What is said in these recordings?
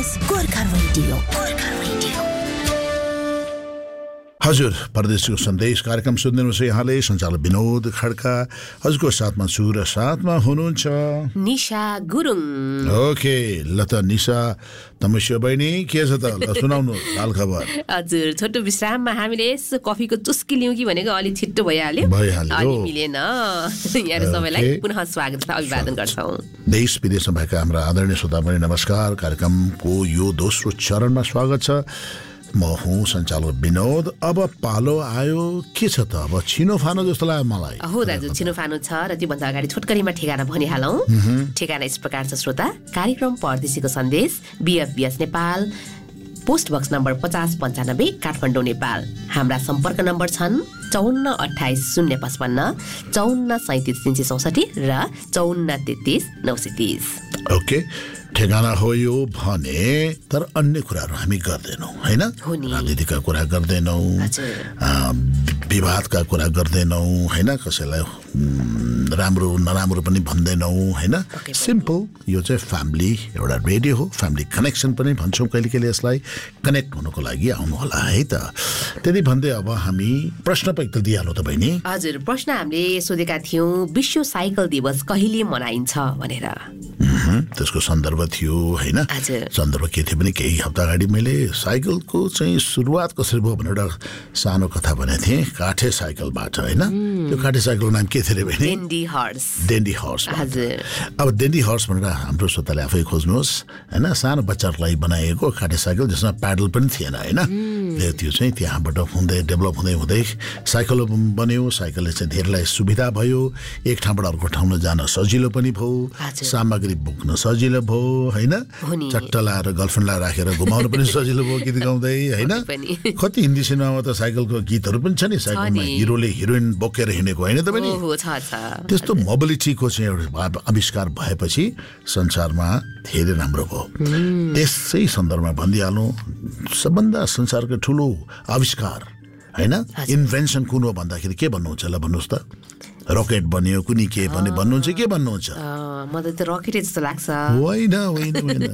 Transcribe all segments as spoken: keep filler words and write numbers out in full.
S Gorkha radio Gorkha radio हजुर परदेशको सन्देश कार्यक्रम सुन्दैनुहुन्छ यहाँले सञ्चालक विनोद खड्का हजुरको साथमा छु र साथमा हुनुहुन्छ निशा गुरुङ। ओके ल त निशा तमस्या बहिनी के छ त ल सुनाउनु हाल खबर। हजुर छोटो विश्राममा हामीले यसो कफीको चुस्की लियौँ कि भनेको अलि छिट्टो भइहाल्यो भइहाल्यो अलि मिलेन। यहाँ सबैलाई पुनः स्वागत तथा अभिवादन गर्छौँ। देश विदेशमा भएका हाम्रा आदरणीय श्रोता पनि नमस्कार। कार्यक्रमको यो दोस्रो चरणमा स्वागत छ। म हुँ सञ्चालक विनोद। अब पालो आयो के छ त अब छिनोफानो जस्तो लाग्यो मलाई। हो दाजु छिनोफानो छ र त्योभन्दा अगाडि छोटकरीमा ठेगाना भनिहालौँ। ठेगाना यस प्रकार छ श्रोता, कार्यक्रम परदेशीको सन्देश बिएफबिएस नेपाल, पोस्ट बक्स नम्बर पचास पन्चानब्बे काठमाडौँ नेपाल। हाम्रा सम्पर्क नम्बर छन् चौन्न अठाइस शून्य पचपन्न, चौन्न सैतिस तिन सय चौसठी र चौन्न तेत्तिस नौ सय तिस। ओके ठेगाना हो यो भने तर अन्य कुराहरू हामी गर्दैनौँ होइन। राजनीतिका कुरा गर्दैनौँ, विवादका कुरा गर्दैनौँ होइन, कसैलाई राम्रो नराम्रो पनि भन्दैनौँ होइन। सिम्पल यो चाहिँ फ्यामिली एउटा रेडियो हो, फ्यामिली कनेक्सन पनि भन्छौँ कहिले कहिले यसलाई। कनेक्ट हुनुको लागि आउनु होला है त। त्यति भन्दै अब हामी प्रश्न पनि त दिइहाल्नु त बहिनी। हजुर प्रश्न हामीले सोधेका थियौँ विश्व साइकल दिवस कहिले मनाइन्छ भनेर। त्यसको सन्दर्भ थियो होइन। सन्दर्भ के थियो भने केही हप्ता अगाडि मैले साइकलको चाहिँ सुरुवात कसरी भयो भनेर एउटा सानो कथा भनेको थिएँ काठे साइकलबाट होइन। त्यो काठे साइकलको नाम के थियो भने डेन्डी हर्स। डेन्डी हर्स। अब डेन्डी हर्स भनेर हाम्रो श्रोताले आफै खोज्नुहोस् होइन। सानो बच्चाहरूलाई बनाइएको काठे साइकल जसमा प्याडल पनि थिएन होइन। त्यो चाहिँ त्यहाँबाट हुँदै डेभलप हुँदै हुँदै साइकल बन्यो। साइकलले चाहिँ धेरैलाई सुविधा भयो, एक ठाउँबाट अर्को ठाउँमा जान सजिलो पनि भयो, सामग्री बोक्न सजिलो भयो होइन। चट्टा लाएर गर्लफ्रेन्डलाई राखेर घुमाउनु पनि सजिलो भयो गीत गाउँदै होइन। कति हिन्दी सिनेमामा त साइकलको गीतहरू पनि छ नि, साइकलमा हिरोले हिरोइन बोकेर हिँडेको होइन त पनि। त्यस्तो मोबिलिटीको चाहिँ एउटा आविष्कार भएपछि संसारमा धेरै राम्रो भयो। त्यसै सन्दर्भमा भनिदिइहाल्नु सबभन्दा संसारको ठुलो आविष्कार होइन इन्भेन्सन कुन हो भन्दाखेरि के भन्नुहुन्छ ल भन्नुहोस् त। रकेट बन्यो कुनै के भन्ने भन्नुहुन्छ के भन्नुहुन्छ? मलाई त रकेट जस्तो लाग्छ। होइन होइन होइन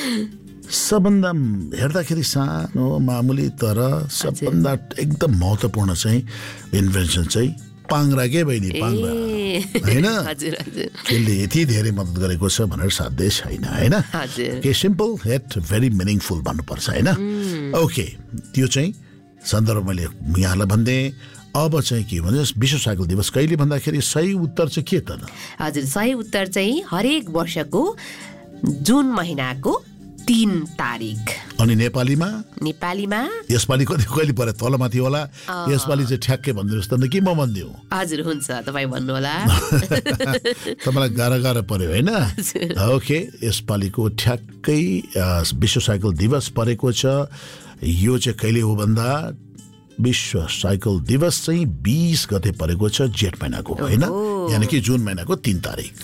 सबभन्दा हेर्दाखेरि सानो मामुली तर सबभन्दा एकदम महत्त्वपूर्ण चाहिँ इन्भेन्सन चाहिँ पाङ्रा के बहिनी पाङ्रा होइन। त्यसले यति धेरै मद्दत गरेको छ भनेर साध्य छैन होइन। के सिम्पल यट भेरी मिनिङफुल भन्नुपर्छ होइन। ओके त्यो चाहिँ सन्दर्भ मैले यहाँलाई भनिदिएँ। अब चाहिँ के भने विश्व साइकल दिवस कहिले भन्दाखेरि सही उत्तर चाहिँ के त? हजुर सही उत्तर चाहिँ हरेक वर्षको जुन महिनाको तीन तारिक। अनि नेपालीमा नेपालीमा यसपालि कति कहिले पऱ्यो तलमाथि होला? यसपालि चाहिँ ठ्याक्कै भनिदिनुहोस् त कि म भनिदिउँ? हजुर हुन्छ तपाईँ भन्नु होला। तपाईँलाई गाह्रो गाह्रो पऱ्यो होइन। ओके यसपालिको ठ्याक्कै विश्व साइकल दिवस परेको छ। यो चाहिँ कहिले हो भन्दा विश्व साइकल दिवस चाहिँ बीस गते परेको छ जेठ महिनाको होइन, यानि कि जुन महिनाको तीन तारिक।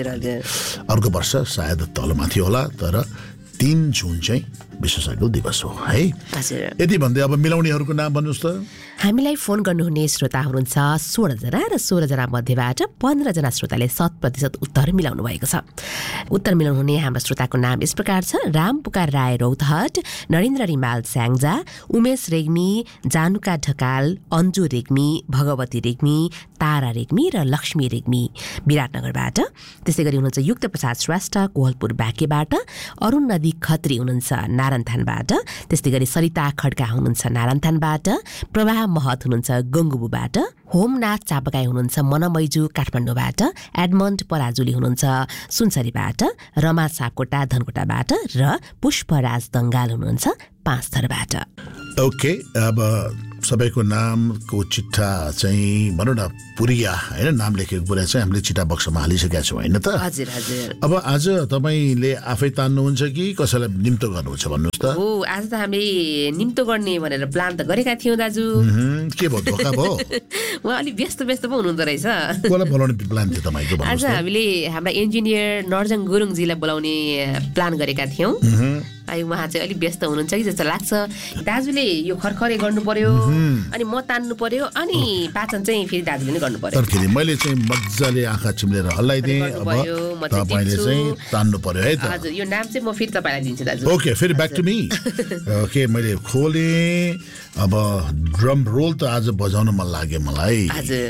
अर्को वर्ष सायद तलमाथि होला तर तीन जुन चाहिँ विश्व साइकल दिवस हो है। यति भन्दै अब मिलाउनेहरूको नाम भन्नुहोस् त। हामीलाई फोन गर्नुहुने श्रोता हुनुहुन्छ सोह्रजना र सोह्रजना मध्येबाट पन्ध्रजना श्रोताले शत प्रतिशत उत्तर मिलाउनु भएको छ। उत्तर मिलाउनुहुने हाम्रो श्रोताको नाम यस प्रकार छ। राम पुकार राय रौतहट, नरेन्द्र रिमाल स्याङ्जा, उमेश रेग्मी, जानुका ढकाल, अन्जु रेग्मी, भगवती रेग्मी, तारा रेग्मी र लक्ष्मी रेग्मी विराटनगरबाट। त्यसै गरी हुनुहुन्छ युक्त प्रसाद श्रेष्ठ कोहलपुर बाँकेबाट, अरुण नदी खत्री हुनुहुन्छ नारायणथानबाट, त्यस्तै गरी सरिता खड्का हुनुहुन्छ नारायणथानबाट, प्रवाह महत हुनुहुन्छ गङ्गुबुबाट, होमनाथ चापकाई हुनुहुन्छ मनमैजू काठमाडौँबाट, एडमन्ड पराजुली हुनुहुन्छ सुनसरीबाट, रमा सापकोटा धनकोटाबाट र पुष्पराज दङ्गाल हुनुहुन्छ पाँच थरबाट। ओके अब सबैको नामको चिट्ठा चाहिँ भनौँ न पुरिया होइन नाम लेखेको पुरा चाहिँ हामीले चिट्ठा बक्समा हालिसकेका छौँ होइन त। हजुर हजुर। अब आज तपाईँले आफै तान्नुहुन्छ कि कसैलाई निम्तो गर्नुहुन्छ भन्नुहोस् त। हो आज त हामीले निम्तो गर्ने भनेर प्लान त गरेका थियौँ दाजु। के भयो धोका भयो? उहाँ अलिक व्यस्त व्यस्त पो हुनुहुँदो रहेछ। कसलाई बोलाउने प्लान थियो तपाईँको? आज हामीले हाम्रा इन्जिनियर नर्जङ गुरुङजीलाई बोलाउने प्लान गरेका थियौँ है उहाँ चाहिँ अलिक व्यस्त हुनुहुन्छ कि जस्तो लाग्छ दाजुले यो खरखरे गर्नु पर्यो अनि म तान्नु पर्यो अनि पाचन चाहिँ फेरि दाजुले नै गर्नु पर्यो तर फेरि मैले चाहिँ मजाले आँखा चिम्लेर हल्लाइदिएँ अब तपाईँले चाहिँ तान्नु पर्यो है त हजुर यो नाम चाहिँ म फेरि तपाईँलाई दिन्छु दाजु ओके फेरि ब्याक टु मी ओके मैले खोलेँ अब ड्रम रोल त आज बजाउन मन लाग्यो मलाई हजुर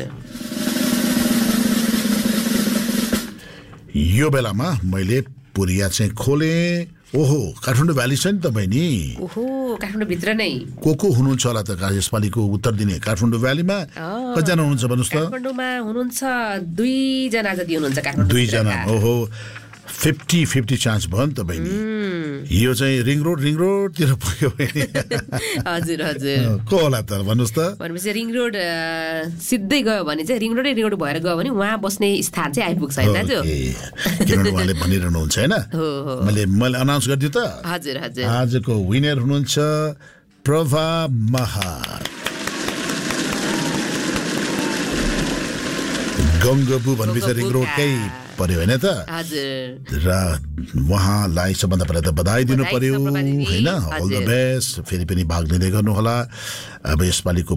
यो बेलामा मैले पुरिया चाहिँ खोलेँ ओहो काठमाडौँ भ्याली छ नि त बहिनी ओहो काठमाडौँ भित्र नै को को हुनुहुन्छ होला त यसपालिको उत्तर दिने काठमाडौँ भ्यालीमा कतिजना हुनुहुन्छ भन्नुहोस् त काठमाडौँमा हुनुहुन्छ दुईजना जति हुनुहुन्छ काठमाडौँ दुईजना ओहो फिफ्टी फिफ्टी चान्स भयो नि त बहिनी यो चाहिँ रिङ रोड रिङ रोडतिर पुग्यो बहिनी हजुर हजुर को होला त भन्नुहोस् त भनेपछि रिङ रोड सिधै गयो भने चाहिँ रिङ रोडै रिङ रोड भएर गयो भने उहाँ बस्ने स्थान चाहिँ आइपुग्छ होइन दाजु किनभने उहाँले भनिरहनुहुन्छ होइन मैले मैले अनाउन्स गरिदिएँ त हजुर हजुर आजको विनर हुनुहुन्छ प्रभा महार गङ्गबु भनेपछि रिङ रोडकै पर्यो होइन त र उहाँलाई सबभन्दा पहिला त बधाई दिनु पर्यो होइन अल द बेस्ट फेरि पनि भाग लिँदै गर्नु होला अब यसपालिको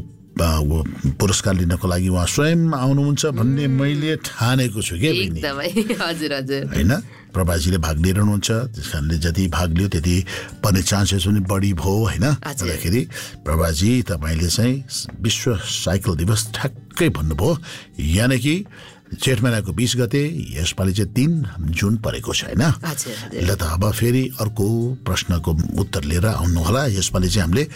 पुरस्कार लिनको लागि उहाँ स्वयं आउनुहुन्छ भन्ने मैले ठानेको छु के हजुर हजुर होइन प्रभाजीले भाग लिइरहनुहुन्छ त्यस कारणले जति भाग लियो त्यति पर्ने चान्सेस पनि बढी भयो होइन भन्दाखेरि प्रभाजी तपाईँले चाहिँ विश्व साइकल दिवस ठ्याक्कै भन्नुभयो यानि कि जेठ महिनाको बीस गते यसपालि चाहिँ तीन जुन परेको छ होइन ल त अब फेरि अर्को प्रश्नको उत्तर लिएर आउनु होला यसपालि चाहिँ हामीले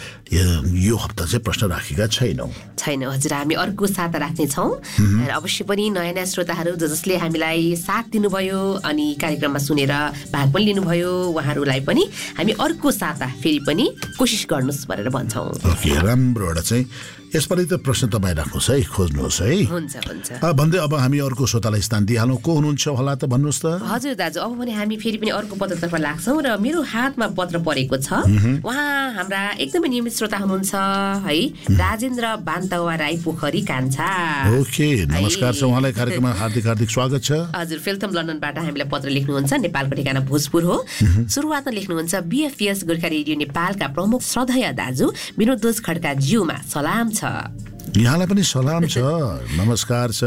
यो हप्ता चाहिँ प्रश्न राखेका छैनौँ छैन हजुर हामी अर्को साता राख्ने छौँ र अवश्य पनि नयाँ नयाँ श्रोताहरू ज जसले हामीलाई साथ दिनुभयो अनि कार्यक्रममा सुनेर भाग पनि लिनुभयो उहाँहरूलाई पनि हामी अर्को साता फेरि पनि कोसिस गर्नुहोस् भनेर भन्छौँ ओके राम्रो एउटा चाहिँ यसपालि त प्रश्न तपाईँ राख्नुहोस् है खोज्नुहोस् है हुन्छ हुन्छ भन्दै अब हामी अर्को श्रोतालाई स्थान दिइहालौँ को हुनुहुन्छ होला त भन्नुहोस् त हजुर दाजु अब भने हामी फेरि पनि अर्को पत्रतर्फ लाग्छौँ र मेरो हातमा पत्र परेको छ उहाँ हाम्रा एकदमै नियमित श्रोता हुनुहुन्छ है राजेन्द्र बान्तवा राई पोखरी कान्छा ओके नमस्कार छ उहाँलाई कार्यक्रममा हार्दिक हार्दिक स्वागत छ हजुर फेल्थम लन्डनबाट हामीलाई पत्र लेख्नुहुन्छ नेपालको ठेगाना भोजपुर हो सुरुवातमा लेख्नुहुन्छ बिएफएस गोर्खा रेडियो नेपालका प्रमुख श्रद्धेय दाजु विनोद दोष खड्का ज्यूमा सलाम छ यहाँलाई पनि सलाम छ नमस्कार छ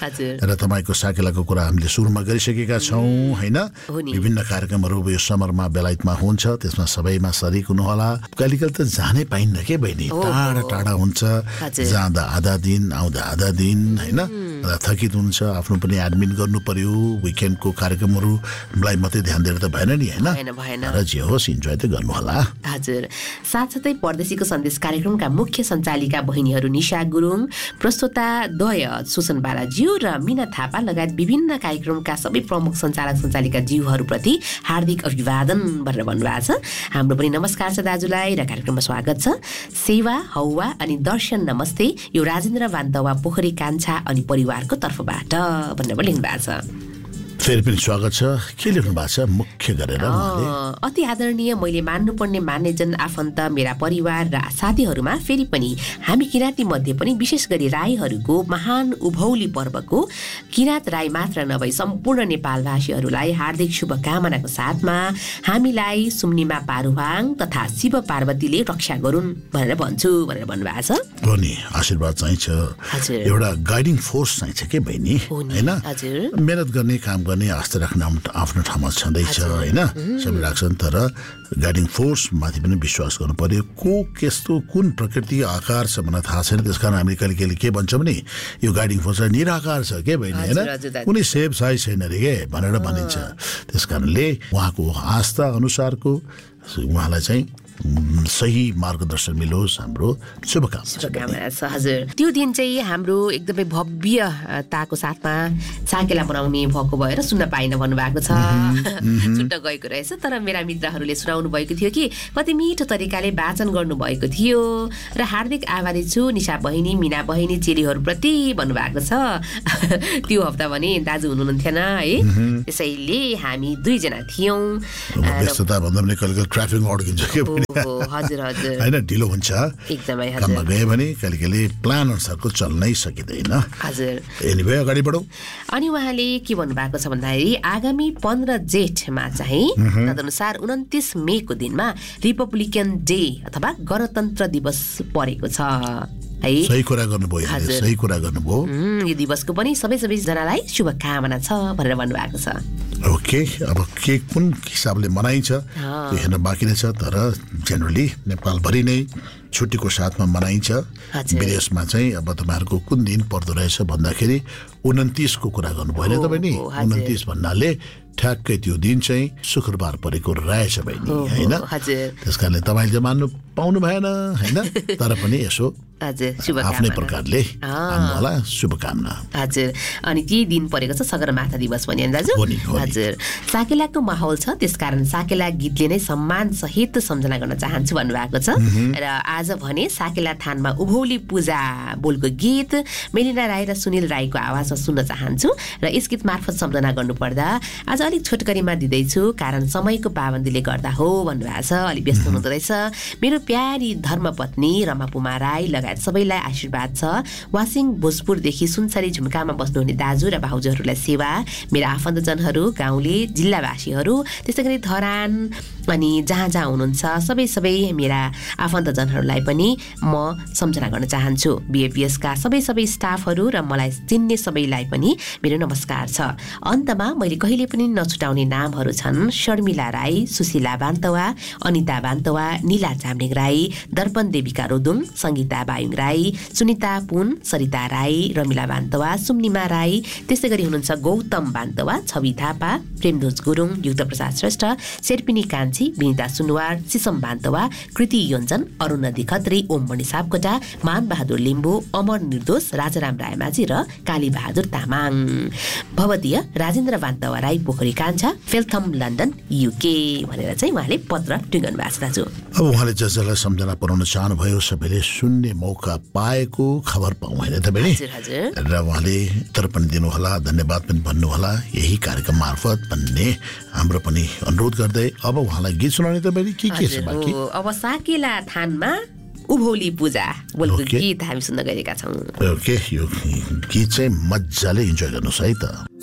र तपाईँको साकेलाको कुरा हामीले सुरुमा गरिसकेका छौँ होइन विभिन्न कार्यक्रमहरू यो समरमा बेलायतमा हुन्छ त्यसमा सबैमा सरिक हुनुहोला कहिलेकाहीँ त जानै पाइन्न के बहिनी टाढा टाढा हुन्छ जाँदा आधा दिन आउँदा आधा दिन होइन र थकित हुन्छ आफ्नो पनि एडमिन गर्नु पर्यो विकेन्डको कार्यक्रमहरूलाई मात्रै ध्यान दिएर त भएन नि होइन र जे होस् इन्जोय त गर्नुहोला हजुर साथसाथै परदेशीको सन्देश कार्यक्रमका मुख्य सञ्चालिका बहिनीहरू निशा गुरुङ प्रस्तोता दय सुसन बालाज्यू र मिना थापा लगायत विभिन्न कार्यक्रमका सबै प्रमुख सञ्चालक सञ्चालिका ज्यूहरूप्रति हार्दिक अभिवादन भनेर भन्नुभएको छ हाम्रो पनि नमस्कार छ दाजुलाई र कार्यक्रममा स्वागत छ सेवा हौवा अनि दर्शन नमस्ते यो राजेन्द्र बान्तवा पोखरी कान्छा अनि परिवारको तर्फबाट भनेर लेख्नु भएको छ फेरि पनि स्वागत छ के लेख्नु भएको छ मुख्य गरेर अति आदरणीय मैले मान्नुपर्ने मान्यजन आफन्त मेरा परिवार र साथीहरूमा फेरि पनि हामी किराँती मध्ये पनि विशेष गरी राईहरूको महान उभौली पर्वको किराँत राई मात्र नभई सम्पूर्ण नेपालवासीहरूलाई हार्दिक शुभकामनाको साथमा हामीलाई सुम्निमा पारुहाङ तथा शिव पार्वतीले रक्षा गरून् भनेर भन्छु भनेर भन्नुभएको छ हो नि आशीर्वाद चाहिन्छ एउटा गाइडिङ फोर्स चाहिन्छ के बहिनी होइन मेहनत गर्ने काम गर्ने आस्था राख्न आफ्नो ठाउँमा छँदैछ होइन सबै राख्छन् तर गाइडिङ फोर्स माथि पनि विश्वास गर्नु पर्यो को कस्तो कुन प्रकृति आकार छ मलाई थाहा छैन त्यस कारण हामीले कहिले कहिले के भन्छौँ भने यो गाइडिङ फोर्स निराकार छ के बहिनी होइन कुनै सेप साइज छैन अरे के भनेर भनिन्छ त्यस कारणले उहाँको आस्था अनुसारको उहाँलाई चाहिँ सही मार्गदर्शन मिलोस् हाम्रो शुभकामना छ हजुर त्यो दिन चाहिँ हाम्रो एकदमै भव्यताको साथमा साकेला बनाउने भएको भएर सुन्न पाइन भन्नुभएको छ छुट्ट गएको रहेछ तर मेरा मित्रहरूले सुनाउनु भएको थियो कि कति मिठो तरिकाले वाचन गर्नुभएको थियो र हार्दिक आभारी छु निशा बहिनी मिना बहिनी चेलीहरूप्रति भन्नुभएको छ त्यो हप्ता भने दाजु हुनुहुन्थेन है त्यसैले हामी दुईजना थियौँ व्यस्तता भन्दा पनि कहिले ट्राफिक अड्किन्छ के हजुर हजुर होइन ढिलो हुन्छ एकदमै काममा गयो भने कहिले कहिले प्लान अनुसारको चल्नै सकिँदैन हजुर एनिवे अगाडि बढौँ अनि उहाँले के भन्नुभएको छ भन्दाखेरि आगामी पन्ध्र जेठमा चाहिँ तदनुसार उन्तिस मेको दिनमा रिपब्लिकन डे अथवा गणतन्त्र दिवस परेको छ है सही कुरा गर्नुभयो सही कुरा गर्नुभयो यो दिवसको पनि सबै सबैजनालाई शुभकामना छ भनेर भन्नुभएको छ ओके अब के कुन हिसाबले मनाइन्छ त्यो हेर्न बाँकी नै छ तर जेनरली नेपालभरि नै छुट्टीको साथमा मनाइन्छ विदेशमा चाहिँ अब तपाईँहरूको कुन दिन पर्दो रहेछ भन्दाखेरि उन्तिसको कुरा गर्नुभयो नि तपाईँ नि उन्तिस भन्नाले ठ्याक्कै त्यो दिन चाहिँ शुक्रबार परेको रहेछ बहिनी होइन त्यस कारणले तपाईँले मान्नु पाउनु भएन होइन तर पनि यसो आफ्नै प्रकारले होला शुभकामना हजुर अनि के दिन परेको छ सगरमाथा दिवस पनि दाजु हजुर साकेलाको माहौल छ त्यसकारण साकेला गीतले नै सम्मान सहित सम्झना गर्न चाहन्छु भन्नुभएको छ र आज भने साकेला थानमा उभौली पूजा बोलको गीत मेलिना राई र सुनिल राईको आवाजमा सुन्न चाहन्छु र यस गीत मार्फत सम्झना गर्नुपर्दा आज अलिक छोटकरीमा दिँदैछु कारण समयको पाबन्दीले गर्दा हो भन्नुभएको छ अलिक व्यस्त हुँदो रहेछ मेरो प्यारी धर्मपत्नी रमापुमा राई लगायत सबैलाई आशीर्वाद छ वासिङ भोजपुरदेखि सुनसरी झुम्कामा बस्नुहुने दाजु र भाउजूहरूलाई सेवा मेरा आफन्तजनहरू गाउँले जिल्लावासीहरू त्यसै गरी धरान अनि जहाँ जहाँ हुनुहुन्छ सबै सबै मेरा आफन्तजनहरूलाई पनि म सम्झना गर्न चाहन्छु बिएपिएसका सबै सबै स्टाफहरू र मलाई चिन्ने सबैलाई पनि मेरो नमस्कार छ अन्तमा मैले कहिले पनि नछुटाउने नामहरू छन् शर्मिला राई सुशीला बान्तवा अनिता बान्तवा नीला चामलिङ राई दर्पण देविका रोदुङ सङ्गीता बायुङ राई सुनिता पुन सरिता राई रमिला बान्तवा सुम्निमा राई त्यसै गरी हुनुहुन्छ गौतम बान्तवा छवि थापा प्रेमध्वज गुरुङ युक्तप्रसाद श्रेष्ठ शेर्पिनी कान्छी विनिता सुनवार सिसम बान्तवा कृति योन्जन अरुण नदी खत्री ओम मणि सापकोटा मान बहादुर लिम्बू अमर निर्दोष राजाराम रायमाझी र काली बहादुर तामाङ भवदीय राजेन्द्र बान्तवा राई पोखरी कान्छा फेल्थम लन्डन युके भनेर चाहिँ उहाँले पत्र टुङ्गाउनु भएको छ दाजु अब उहाँले जसलाई सम्झना पुर्याउन चाहनुभयो सबैले सुन्ने मौका पाएको खबर पाउँ होइन तपाईँले र उहाँले उत्तर पनि दिनुहोला धन्यवाद पनि भन्नुहोला यही कार्यक्रम मार्फत भन्ने हाम्रो पनि अनुरोध गर्दै अब उहाँलाई गीत सुनाउने तपाईँले के के छ बाँकी अब साकेला थानमा उभौली पूजा बोलको गीत हामी सुन्न गएका छौँ ओके यो गीत चाहिँ मजाले इन्जोय गर्नुहोस् है त